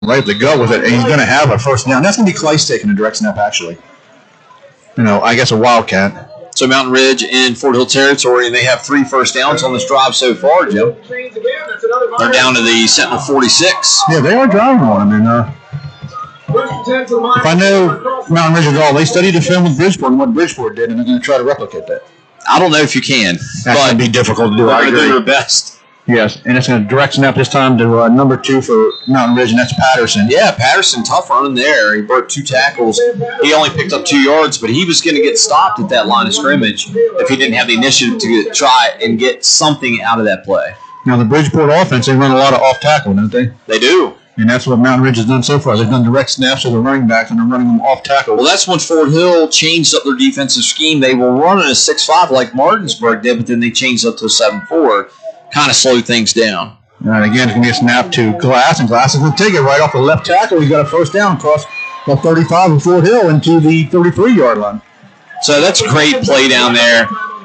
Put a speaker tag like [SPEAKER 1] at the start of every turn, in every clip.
[SPEAKER 1] right up the gut with it, and he's going to have a first down. That's going to be Kleist taking a direct snap, actually. I guess a Wildcat.
[SPEAKER 2] So Mountain Ridge in Fort Hill territory, and they have 3 first downs on this drive so far, Jim. They're down to the Sentinel 46.
[SPEAKER 1] Yeah, they are driving on them. And if I know Mountain Ridge at all, they studied the film with Bridgeport and what Bridgeport did, and they're going to try to replicate that.
[SPEAKER 2] I don't know if you can.
[SPEAKER 1] That's going to be difficult to do.
[SPEAKER 2] They're going to do their best.
[SPEAKER 1] Yes, and it's going to direct snap this time to number 2 for Mountain Ridge, and that's Patterson.
[SPEAKER 2] Yeah, Patterson, tough running there. He broke 2 tackles. He only picked up 2 yards, but he was going to get stopped at that line of scrimmage if he didn't have the initiative to try and get something out of that play.
[SPEAKER 1] Now, the Bridgeport offense, they run a lot of off-tackle, don't they?
[SPEAKER 2] They do.
[SPEAKER 1] And that's what Mountain Ridge has done so far. They've done direct snaps to the running backs, and they're running them off-tackle.
[SPEAKER 2] Well, that's when Fort Hill changed up their defensive scheme. They were running a 6-5 like Martinsburg did, but then they changed up to a 7-4. Kind of slowed things down.
[SPEAKER 1] And again, it's going to be a snap to Glass, and Glass is going to take it right off the left tackle. He's got a first down across the 35 of Fort Hill into the 33-yard line.
[SPEAKER 2] So that's a great play down there.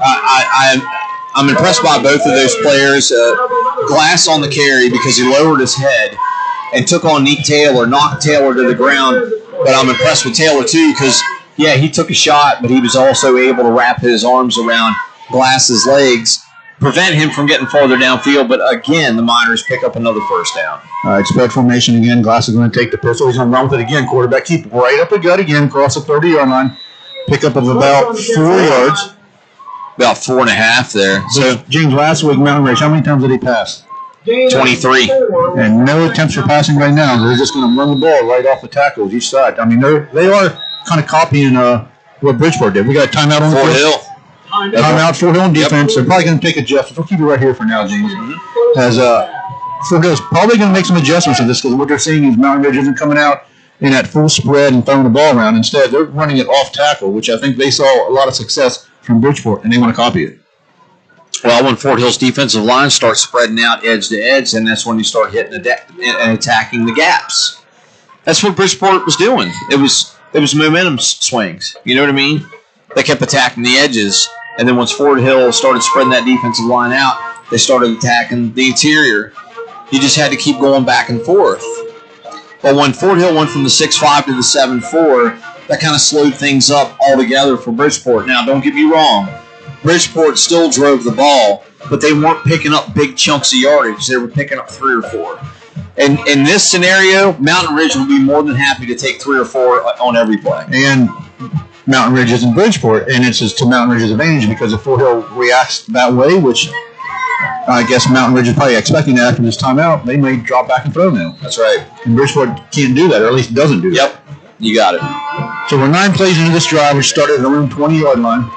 [SPEAKER 2] I'm impressed by both of those players. Glass on the carry because he lowered his head and took on Nick Taylor, knocked Taylor to the ground. But I'm impressed with Taylor, too, because, yeah, he took a shot, but he was also able to wrap his arms around Glass's legs, prevent him from getting farther downfield. But, again, the Miners pick up another first down.
[SPEAKER 1] All right, spread formation again. Glass is going to take the pistol. He's going to run with it again. Quarterback keep right up the gut again, across the 30-yard line. Pickup of about 4 yards.
[SPEAKER 2] About 4.5 there.
[SPEAKER 1] So, James, last week, Mountain Ridge, how many times did he pass?
[SPEAKER 2] 23.
[SPEAKER 1] And no attempts for passing right now. They're just going to run the ball right off the tackles each side. I mean, they are kind of copying what Bridgeport did. We got a timeout on the
[SPEAKER 2] Fort
[SPEAKER 1] field.
[SPEAKER 2] Hill.
[SPEAKER 1] Timeout, Fort Hill on defense. They're probably going to take adjustments. We'll keep it right here for now, James. As Fort Hill's probably going to make some adjustments to this because what they're seeing is Mountain Ridge isn't coming out in that full spread and throwing the ball around. Instead, they're running it off tackle, which I think they saw a lot of success from Bridgeport, and they want to copy it.
[SPEAKER 2] Well, when Fort Hill's defensive line starts spreading out edge to edge, then that's when you start hitting and attacking the gaps. That's what Bridgeport was doing. It was momentum swings. You know what I mean? They kept attacking the edges, and then once Fort Hill started spreading that defensive line out, they started attacking the interior. You just had to keep going back and forth. But when Fort Hill went from the 6-5 to the 7-4, that kind of slowed things up altogether for Bridgeport. Now, don't get me wrong. Bridgeport still drove the ball, but they weren't picking up big chunks of yardage. They were picking up 3 or 4. And in this scenario, Mountain Ridge will be more than happy to take 3 or 4 on every play.
[SPEAKER 1] And Mountain Ridge is in Bridgeport, and it's to Mountain Ridge's advantage because if Fort Hill reacts that way, which I guess Mountain Ridge is probably expecting that after this timeout, they may drop back and throw now.
[SPEAKER 2] That's right.
[SPEAKER 1] And Bridgeport can't do that, or at least doesn't do that.
[SPEAKER 2] Yep, you got it.
[SPEAKER 1] So we're 9 plays into this drive. We started at around 20-yard line.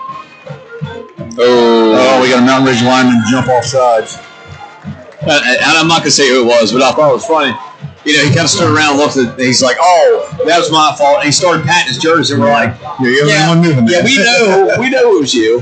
[SPEAKER 2] Oh,
[SPEAKER 1] we got a Mountain Ridge lineman jump off sides.
[SPEAKER 2] And I'm not going to say who it was, but I thought it was funny. You know, he kind of stood around and looked at it, and he's like, oh, that was my fault. And he started patting his jersey, and we're like,
[SPEAKER 1] you're the only one moving there.
[SPEAKER 2] Yeah, we know it was you.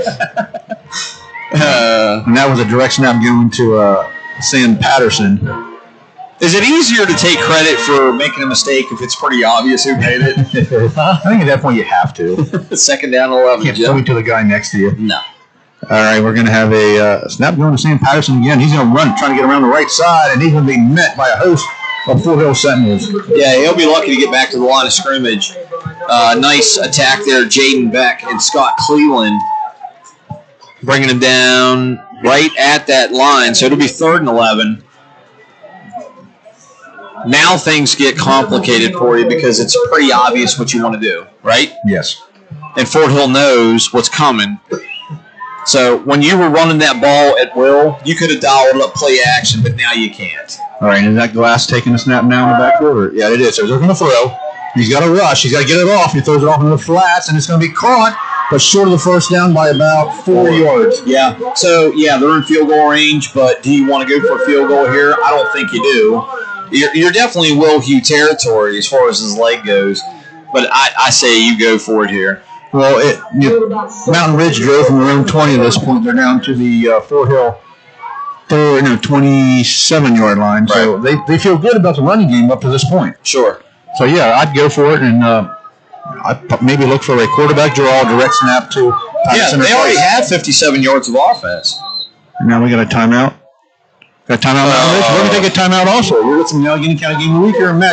[SPEAKER 1] And that was a direct snap going to Sam Patterson.
[SPEAKER 2] Is it easier to take credit for making a mistake if it's pretty obvious who made it?
[SPEAKER 1] I think at that point you have to.
[SPEAKER 2] Second down 11.
[SPEAKER 1] You can't throw it to the guy next to you.
[SPEAKER 2] No.
[SPEAKER 1] All right, we're going to have a snap going to Sam Patterson again. He's going to run, trying to get around the right side, and he's going to be met by a host of Fort Hill Sentinels.
[SPEAKER 2] Yeah, he'll be lucky to get back to the line of scrimmage. Nice attack there, Jaden Beck and Scott Cleveland, bringing him down right at that line. So it'll be 3rd and 11. Now things get complicated for you because it's pretty obvious what you want to do, right?
[SPEAKER 1] Yes.
[SPEAKER 2] And Fort Hill knows what's coming. So when you were running that ball at will, you could have dialed up play action, but now you can't.
[SPEAKER 1] All right, is that Glass taking the snap now in the back quarter? Yeah, it is. So they're going to throw. He's got to rush. He's got to get it off. He throws it off into the flats, and it's going to be caught, but short of the first down by about 4 yards.
[SPEAKER 2] Yeah. So, yeah, they're in field goal range, but do you want to go for a field goal here? I don't think you do. You're definitely in Will Hugh territory as far as his leg goes, but I say you go for it here.
[SPEAKER 1] Well, Mountain Ridge drove from around 20 at this point. They're down to the Fort Hill 27-yard line. So they feel good about the running game up to this point.
[SPEAKER 2] Sure.
[SPEAKER 1] So, yeah, I'd go for it, and I'd maybe look for a quarterback draw, direct snap to Patterson.
[SPEAKER 2] Yeah, they already have 57 yards of offense.
[SPEAKER 1] And now we got a timeout. Got timeout, Mountain Ridge. We're going to take a timeout also. You're listening to the Allegheny County Game of the Week here in Matt.